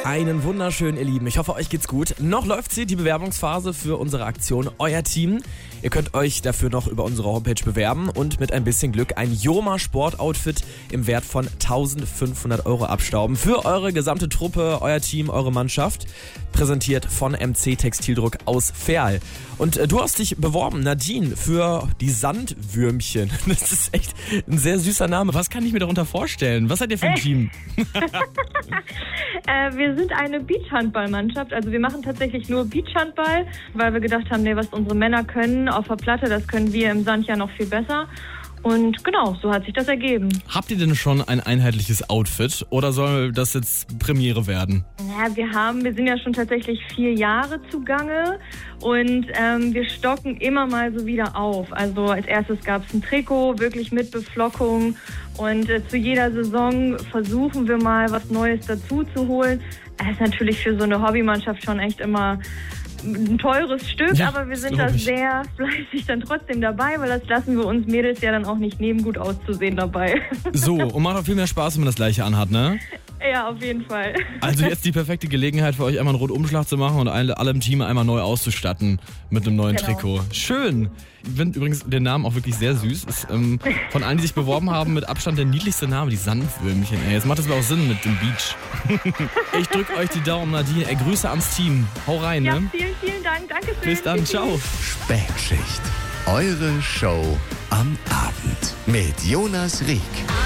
Einen wunderschönen, ihr Lieben. Ich hoffe, euch geht's gut. Noch läuft die Bewerbungsphase für unsere Aktion Euer Team. Ihr könnt euch dafür noch über unsere Homepage bewerben und mit ein bisschen Glück ein Joma Sportoutfit im Wert von 1.500 € abstauben. Für eure gesamte Truppe, euer Team, eure Mannschaft. Präsentiert von MC Textildruck aus Verl. Und du hast dich beworben, Nadine, für die Sandwürmchen. Das ist echt ein sehr süßer Name. Was kann ich mir darunter vorstellen? Was seid ihr für ein Team? Wir sind eine Beachhandballmannschaft. Also wir machen tatsächlich nur Beachhandball, weil wir gedacht haben, was unsere Männer können auf der Platte, das können wir im Sand ja noch viel besser. Und genau, so hat sich das ergeben. Habt ihr denn schon ein einheitliches Outfit oder soll das jetzt Premiere werden? Ja, wir sind ja schon tatsächlich 4 Jahre zugange und wir stocken immer mal so wieder auf. Also als erstes gab es ein Trikot, wirklich mit Beflockung und zu jeder Saison versuchen wir mal was Neues dazu zu holen. Das ist natürlich für so eine Hobbymannschaft schon echt immer ein teures Stück, ja, aber wir sind da sehr fleißig dann trotzdem dabei, weil das lassen wir uns Mädels ja dann auch nicht nehmen, gut auszusehen dabei. So, und macht auch viel mehr Spaß, wenn man das Gleiche anhat, ne? Ja, auf jeden Fall. Also jetzt die perfekte Gelegenheit für euch, einmal einen Rundumschlag zu machen und alle im Team einmal neu auszustatten mit einem neuen Trikot. Schön! Ich finde übrigens den Namen auch wirklich sehr süß. Ist von allen, die sich beworben haben, mit Abstand der niedlichste Name, die Sandwürmchen. Ey, jetzt macht das aber auch Sinn mit dem Beach. Ich drücke euch die Daumen, Nadine. Grüße ans Team. Hau rein, ja, ne? Vielen Dank. Dankeschön. Bis dann, ciao. Spätschicht. Eure Show am Abend mit Jonas Rieck.